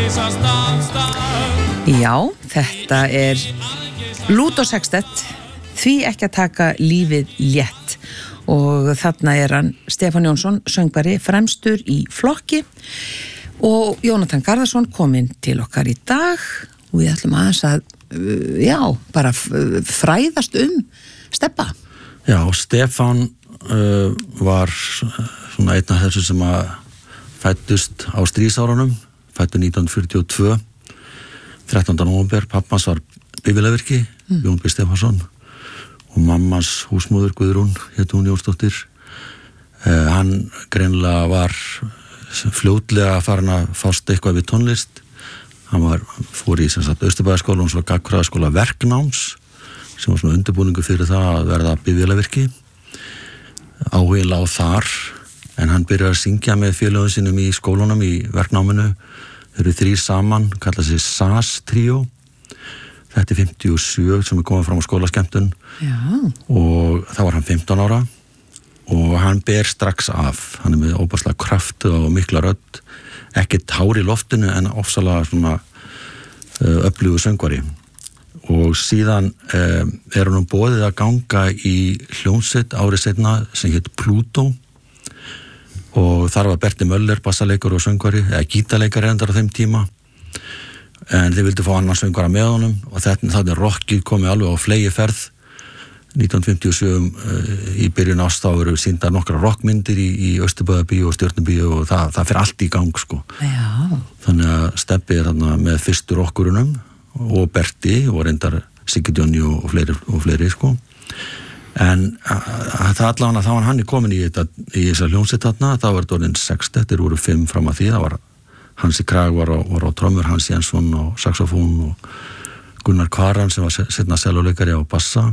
Já, þetta Lúdó Sextett, því ekki að taka lífið létt, og þarna hann Stefán Jónsson, söngvari, fremstur í flokki, og Jónatan Garðarsson kominn til okkar í dag og við ætlum aðeins að bara fræðast Stebba. Já, Stefán var svona einn af þessu sem að fættust á stríðsárunum, fættu 1942, 13. nóvember. Pappans var bifvélavirki, Jón B. Stefánsson, og mammans húsmóður Guðrún, hét hún Jónsdóttir. Hann greinilega var fljótlega farin að fást eitthvað við tónlist. Hann fór í Austurbæjarskóla og svo gagnfræðaskóla verknáms, sem var svona undirbúningur fyrir það að verða bifvélavirki. Áhuginn lá þar, en hann byrjaði að syngja með félögum sínum í skólanum í verknáminu. Þeir eru 3 saman, kalla sig SAS tríó. Þetta 57 sem komið fram á skólaskemmtun. Já. Og þá var hann 15 ára og hann ber strax af. Hann með óbærslega kraftu og mikla rödd, ekkert hár í loftinu en ofsalega svona öflugur söngvari. Og síðan hann boðið að ganga í hljómsveit árið seinna sem hét Plútó, og þar var Berti Möller bassaleikur og söngvari, eða gítarleikari endar á þeim tíma, en þeir vildi fá annan söngvara með honum, og þetta rockið komið alveg á fleygiferð. 1957 í byrjun árs þá eru sýndar nokkra rockmyndir í Austurbæjarbíó og Stjörnubíó, og það fer allt í gang sko. Já. Þannig að Stebbi þarna með fyrstu rockurunum og Berti og reyndar Siggi Djóni og fleiri sko. En það allavega þá var hann komin í þessa hljómsveit þarna. Það var orðin 6, þeir voru 5 fram að því. Það var Hansi Krag var á trommur, Hans Jensson á saxofón og Gunnar Kvaran sem var seinna selluleikari á bassa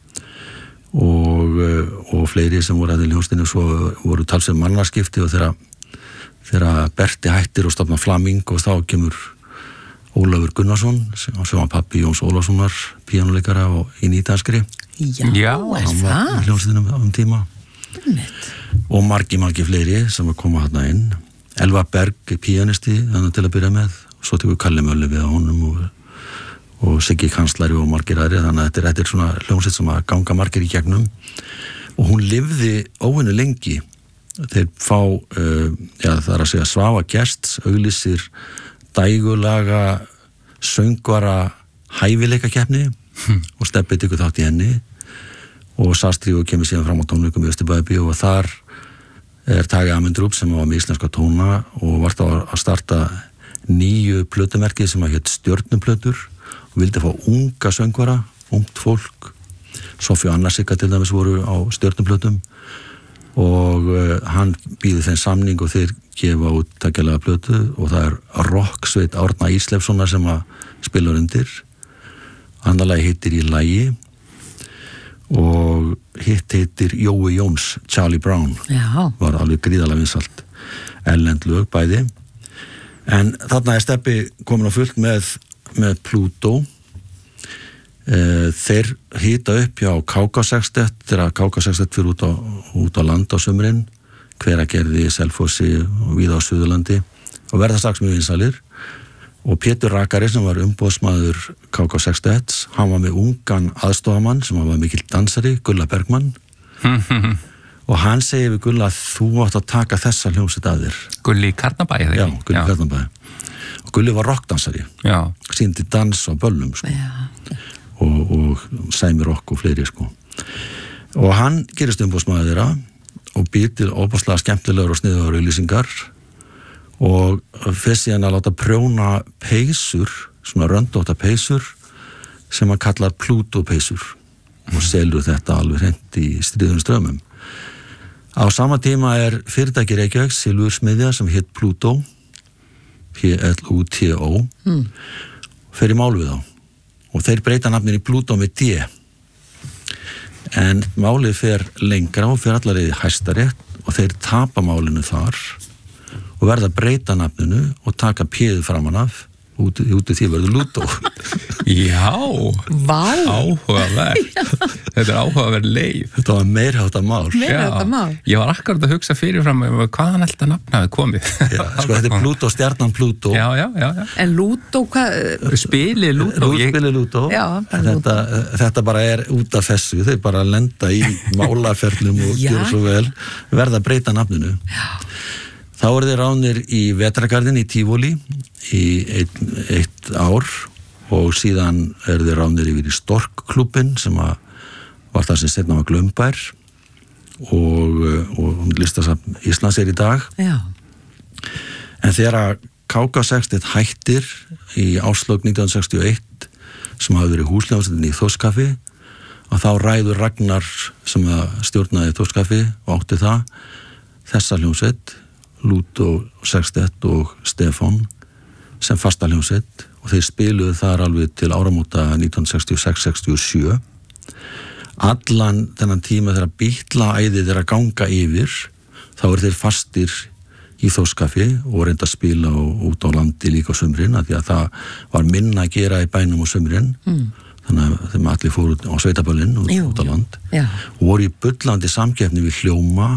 og fleiri sem voru að hljómsveitinu. Svo voru talsverð mannaskipti, og þegar Berti hættir og stofnar Flamingo, og þá kemur Ólafur Gunnarsson sem var pappi Jóns Ólafssonar, píanóleikara í Nýdanskri. Já, hann var í hljómsveitinum tíma. Og margi fleiri sem var koma þarna inn. Elva Berg, píanisti, þannig til að byrja með, og svo tekur Kalli Mölli við á honum og Siggi Kanslari og margir aðri. Þannig að þetta svona hljómsveit sem að ganga margir í gegnum, og hún lifði óvenju lengi. Þeir fá það að segja Svava Gests auglýsir dægulaga söngvara hæfileikakeppni, og Stebbi tekur þátt í henni, og SAS-tríó kemur síðan fram á tónleikum í Austurbæjarbíó, og þar Tage Amendrup sem var með íslenska tóna og var þá að starta nýju plötumerki sem hét Stjörnuplötur, og vildi fá unga söngvara, ungt fólk. Sofía og Anna Sigga til dæmis voru á Stjörnuplötum, og hann býður þeim samning og þeir gefa út takkjalega plötu, og það rocksveit Árna Íslefssonar sem að spila undir. Annar lagi heitir Í lagi, og hitt heitir Jói Jóns, Charlie Brown. Já. Var alveg gríðarlega vinsælt, erlend lög bæði. En þarna Stebbi komin á fullt með Plútó. Þeir hita upp hjá KK-Sextett þegar KK-Sextett fyrir út á land á sumrin, Hveragerði, Selfossi og víða á Suðurlandi, og verða strax mjög vinsælir. Og Pétur Rakari sem var umboðsmaður KK-Sextett, hann var með ungan aðstofamann sem var mikill dansari, Gulla Bergmann. Og hann segir við Gulla að þú átt að taka þessa hljómsveit að þér. Gulli Karnabæ, eða ekki? Já, Gulli Karnabæ. Og Gulli var rockdansari. Já. Sýndi dans á böllum sko. Já. Og sæmi rock og fleiri sko. Og hann gerist umboðsmaður þeirra og býr til óbúslega skemmtilegur og sniðugar auglýsingar, og fyrir síðan að láta prjóna peysur, svona röndótta peysur sem hann kallar Plútó peysur, og selur þetta alveg hreint í stríðum strömmum. Á sama tíma fyrirtæki Reykjavík, silfursmiðja sem hétt Plútó, P-L-U-T-O, fer í mál við þá, og þeir breyta nafnin í Plútó með D. En málið fer lengra og fer allar í Hæstarétt, og þeir tapa málinu þar og verða að breyta nafninu og taka P-ið framan af úti því verður Lúdó. Já, Vá. áhugavert. Þetta áhugaverð leið. Þetta var meirháttar mál. Meirháttar mál. Ég var akkurat að hugsa fyrirfram hvaðan alltaf nafn hafi komið. Já, sko þetta Plútó, stjarnan Plútó. Já. En Lúdó, hvað? Spilið Lúdó. Spilið Lúdó. Já, þetta bara út af þessu. Þau bara lenda í málaferlum og gera svo vel. Verða að breyta nafninu. Já. Þá eru þeir ránir í Vetrargarðin í Tívolí í eitt ár og síðan eru þeir ránir yfir í Storkklúbbin sem var það sem seinna var Glaumbær og listasafn Íslands í dag. Já. En þegar KK-Sextet hættir í áslög 1961 sem hafði verið húshljómsveitin í Þórskaffi og þá ræður Ragnar sem stjórnaði Þórskaffi og átti það þessa hljómsveit Lúdó, Sextet og Stefán sem fasta hljómsveit og þeir spiluðu þar alveg til áramóta 1966-67. Allan þennan tíma þegar Bítlaæðið að ganga yfir þá eru þeir fastir í Þórskaffi og reynda að spila út á landi líka á sumrin af því að það var minna að gera í bænum á sumrin þannig að þeim allir fóru á sveitaböllin út á land og voru í bullandi samkeppni við Hljóma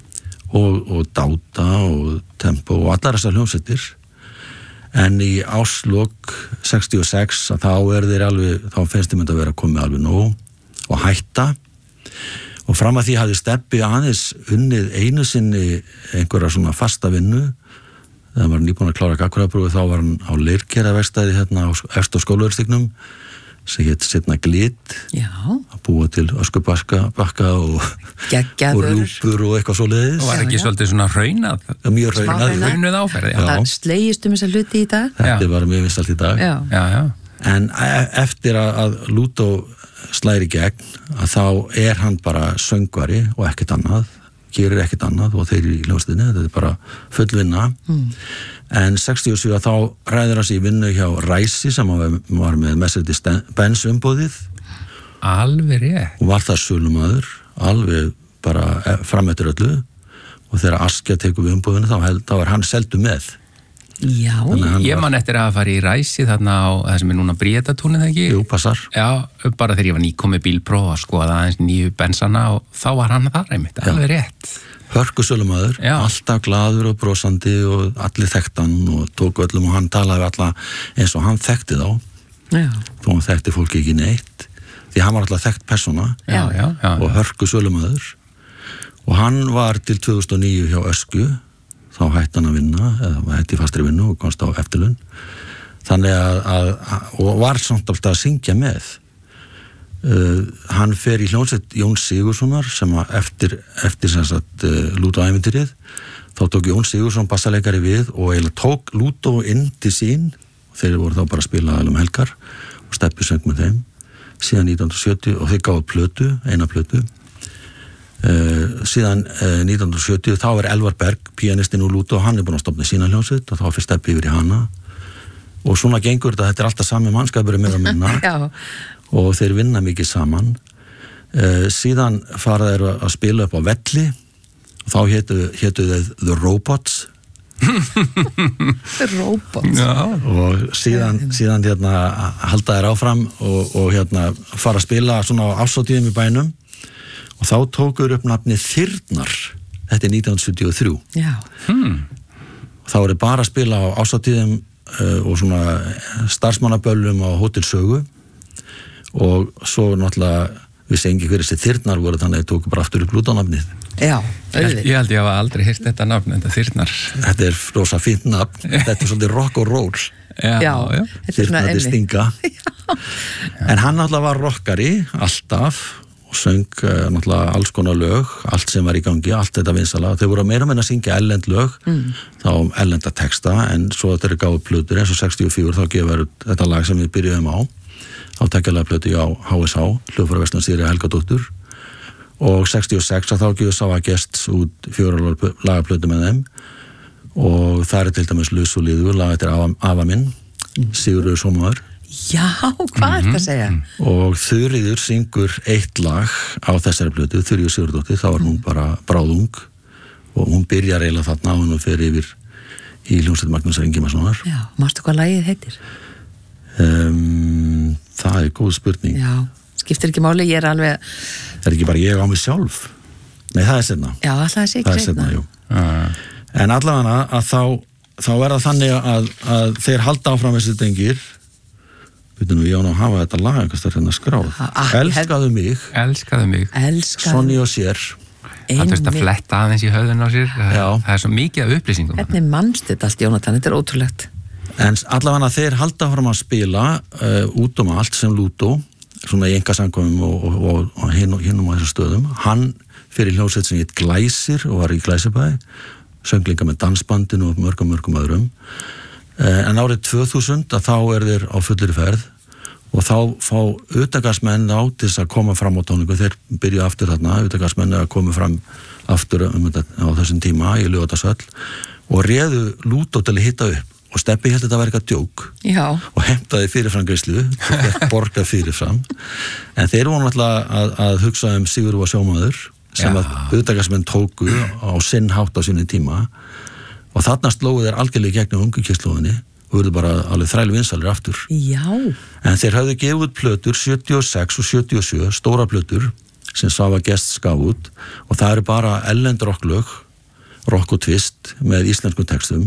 og Dáta og Tempo og allar þessar hljómsveitir en í áslok 66 þá finnst þeim þetta að vera komið alveg nóg og hætta og fram að því hafði Stebbi aðeins unnið einu sinni einhverja svona fasta vinnu þegar var nýbúin að klára gagnfræðaprófið þá var hann á leirkeraverkstæði hérna efst á Skólavörðstígnum sem hétt setna Glit að búa til öskubakka og rjúpur og eitthvað svoleiðis. Og var ekki svolítið svona hraunað? Mjög hraunað áferði. Það slegist þessa hluti í dag? Þetta var mjög vinsælt í dag. Já. En eftir að Lúdó slæri gegn að þá hann bara söngvari og ekkert annað, gerir ekkert annað og þeir í hljómsveitinni, þetta bara full vinna. En 67 þá ræður hann sig í vinnu hjá Ræsi sem var með Mercedes-Benz umboðið. Alveg rétt. Og var það sölumaður, alveg bara fram eftir öllu og þegar Askja tekur við umboðinu þá var hann seldu með. Já. Ég man eftir að fara í Ræsi þarna á það sem núna Bríetatúnið, ekki? Jú, passar. Já, bara þegar ég var nýkomið bílpróf að skoða aðeins nýju bensana og þá var hann þar einmitt, alveg rétt. Hörkusölumaður, alltaf glaður og brosandi og allir þekkti hann og tók öllum og hann talaði alla eins og hann þekkti þá. Já. Þó hann þekkti fólki ekki neitt því hann var alltaf þekkt persóna og hörkusölumaður og hann var til 2009 hjá Öskju þá hætti hann að vinna eða hætti fastri vinnu og komst á eftirlaun þannig að og var samt alltaf að syngja með hann fer í hljómsveit Jón Sigurðssonar sem eftir sem sagt Lúdó ævintýrið þá tók Jón Sigurðsson bassaleikari við og eiginlega tók Lúdó inn til sín og þeir voru þá bara að spila helgar og Stebbi söng með þeim síðan 1970 og þeir gáðu eina plötu síðan 1970 þá Elvar Berg, pianistinn úr Lúdó hann búinn að stofna sína hljómsveit og þá fer Stebbi yfir í hana og svona gengur þetta er alltaf sami mannskapur meira og minna og þeir vinna mikið saman síðan fara þeir að spila upp á velli og þá hétu þeir The Robots Robots og síðan halda þeir áfram og fara að spila svona á árshátíðum í bænum og þá tókur upp nafnið Þyrnar þetta er 1973 þá er bara að spila á árshátíðum og svona starfsmannaböllum á Hótel Sögu og svo náttúrulega vissi engi hverju þessi Þyrnar voru þannig að þau tóku bara aftur upp Lúdó-nafnið. Já, ég held ég hafa aldrei heyrt þetta nafn, þetta Þyrnar. Þetta er rosa fínt nafn, þetta er svolítið rock og roll. Já. Þyrnar til Stinga. En hann náttúrulega var rockari, alltaf, og söng náttúrulega alls konar lög, allt sem var í gangi, allt þetta vinsala. Þau voru meira og meina að syngja erlend lög, þá erlenda texta, en svo þeir gáðu plötur eins og 64, þá gefur þetta lag sem við byrjuðum á. Þá tekjalega plötu á HSH, hljóðfæraverslan Sigríðar Helgadóttur og 66 þá gefur Sava Gests út 4 lagaplötu með þeim og það til dæmis Lus og Liður, lag eftir afa minn, Sigurður Sómaður. Já, hvað er þetta að segja? Og Þuríður syngur eitt lag á þessari plötu, Þuríður Sigurðardóttir, þá var hún bara bráðung og hún byrjar eiginlega þarna og hún fer í hljómsveit Magnúsar Ingimarssonar. Já, mástu hvað lagið heitir? Það er góð spurning. Já, skiptir ekki máli, ég er alveg... Er ekki bara ég á mig sjálf? Nei, það er seinna. Já, alltaf það sé ekki seinna, jú. En allavega að þá er það þannig að þeir halda áfram þessi drengir. Veitu nú, ég á nú að hafa þetta lag einhvers þar hérna skráð. Elskaðu mig. Sonny og Cher. Það þurft að fletta aðeins í höfðun á sér. Það er svo mikið af upplýsingum. Hvernig mannst þetta allt, Jónatan? Þetta er ótrúlegt. En allavega þeir halda fram að spila út allt sem Lúdó, svona í einkasamkomum og hinum á þessum stöðum. Hann fyrir hljómsveit sem heit Glæsir og var í Glæsibæ, söng líka með dansbandinu og mörgum öðrum. En árið 2000 að þá þeir á fullri ferð og þá fá utakarsmenn á til þess að koma fram á tónleiku. Þeir byrja aftur þarna, utakarsmenn að koma fram aftur á þessum tíma í Laugardalshöll og réðu Lúdó til að hitta upp og Stebbi held þetta að vera eitthvað djók. Já. Og heimtaði fyrirframgreiðslu og borga fyrirfram. En þeir voru náttúrulega að hugsa Sigurður var sjómaður sem að utakarsmenn tóku á sinn hátt á sinni tíma og þarna slóðu þeir algjörlega gegnum ungu kynslóðinni og verður bara alveg þrælu vinsalir aftur. Já. En þeir hafðu gefið út plötur 76 og 77, stóra plötur sem Svava Gests gaf út og það eru bara ellend rocklög, rock og twist með íslenskum textum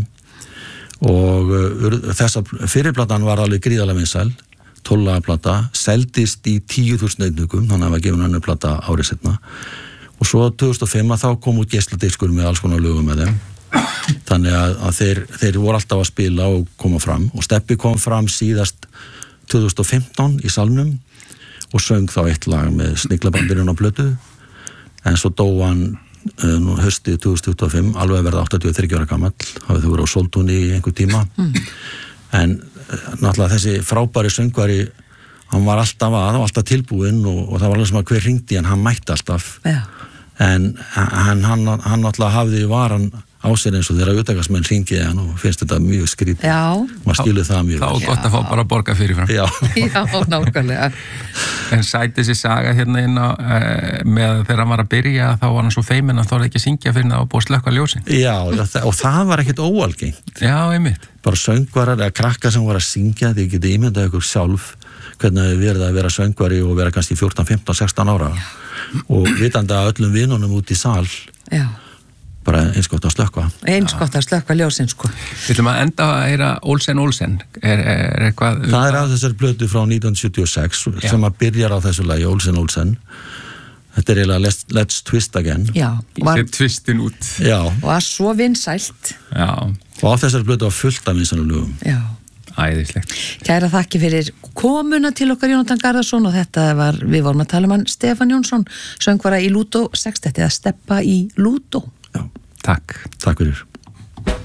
og þessa fyrirplatan var alveg gríðarlega vinsæl, 12 laga plata, seldist í 10.000 eintökum, þannig að það var gefin önnur plata árið seinna og svo 2005 þá kom út geisladiskur með alls konar lögum með þeim. Þannig að þeir voru alltaf að spila og koma fram og Stebbi kom fram síðast 2015 í salnum og söng þá eitt lag með Sniglabandirinn á plötu en svo dó hann haustið 2025 alveg að verða 83 ára gamall, hafið þau verið á Sóltúni í einhver tíma en náttúrulega þessi frábæri söngvari hann var alltaf tilbúinn og það var alveg sem að hver hringdi en hann mætti alltaf en hann náttúrulega hafði varan á sér eins og þeirra utakarsmenn hringiði hann og finnst þetta mjög skrítið. Já. Maður skilur það mjög. Þá er gott að fá bara að borga fyrirfram. Já. Já, nákvæmlega. En sæti þessi saga hérna inn á með þegar hann var að byrja þá var hann svo feiminn að þorði ekki að syngja fyrir það og búið að slökkva ljósin. Já, og það var ekkert óalgengt. Já, einmitt. Bara söngvarar eða krakkar sem var að syngja, þið getið ímyndað ykkur sjálf hvernig þið verið að vera söngvari og vera kannski 14, 15, 16 ára og vitandi að öllum vinunum út í sal. Já. Bara eins gott að slökkva. Eins gott að slökkva ljósin, sko. Við ætlum að enda að heyra Olsen. Er eitthvað... Það er af þessari plötu frá 1976 sem að byrjar á þessu lagi, Olsen. Þetta er eiginlega Let's Twist Again. Já. Þetta twistin út. Já. Og að svo vinsælt. Já. Og á þessari plötu var fullt af vinsælum lögum. Já. Æðislegt. Kæra þakki fyrir komuna til okkar Jónatan Garðarsson og við vorum að tala hann Stefán Jónsson, söngvara í Lúdó 6, eða Stebba í Lúdó. Já. Takk. Takk fyrir.